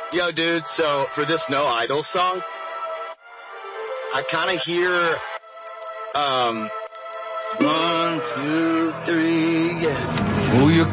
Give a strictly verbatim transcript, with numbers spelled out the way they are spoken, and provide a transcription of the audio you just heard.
Yo, dude, so for this No Idol song, I kind of hear, um, one, two, three, yeah. Oh, you're